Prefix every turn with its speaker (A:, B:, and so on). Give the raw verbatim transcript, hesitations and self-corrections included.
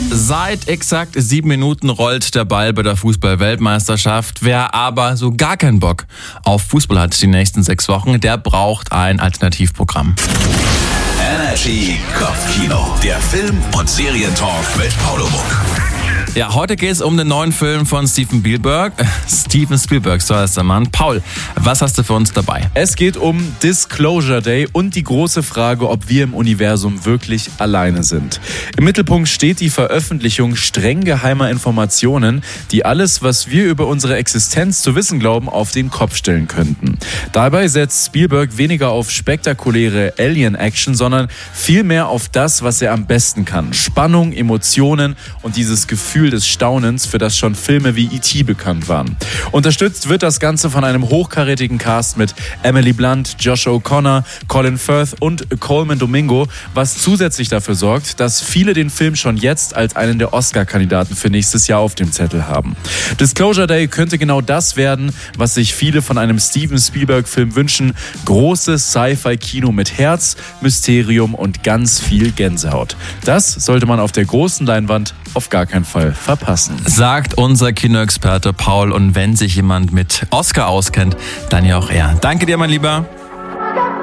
A: Seit exakt sieben Minuten rollt der Ball bei der Fußball-Weltmeisterschaft. Wer aber so gar keinen Bock auf Fußball hat die nächsten sechs Wochen, der braucht ein Alternativprogramm.
B: Energy Kopfkino, der Film- und Serientalk mit Paul Muck.
A: Ja, heute geht es um den neuen Film von Steven Spielberg. Äh, Steven Spielberg, so heißt der Mann. Paul, was hast du für uns dabei?
C: Es geht um Disclosure Day und die große Frage, ob wir im Universum wirklich alleine sind. Im Mittelpunkt steht die Veröffentlichung streng geheimer Informationen, die alles, was wir über unsere Existenz zu wissen glauben, auf den Kopf stellen könnten. Dabei setzt Spielberg weniger auf spektakuläre Alien-Action, sondern vielmehr auf das, was er am besten kann. Spannung, Emotionen und dieses Gefühl des Staunens, für das schon Filme wie E T bekannt waren. Unterstützt wird das Ganze von einem hochkarätigen Cast mit Emily Blunt, Josh O'Connor, Colin Firth und Coleman Domingo, was zusätzlich dafür sorgt, dass viele den Film schon jetzt als einen der Oscar-Kandidaten für nächstes Jahr auf dem Zettel haben. Disclosure Day könnte genau das werden, was sich viele von einem Steven Spielberg-Film wünschen. Großes Sci-Fi-Kino mit Herz, Mysterium und ganz viel Gänsehaut. Das sollte man auf der großen Leinwand auf gar keinen Fall verpassen.
A: Sagt unser Kinoexperte Paul. Und wenn sich jemand mit Oscar auskennt, dann ja auch er. Danke dir, mein Lieber.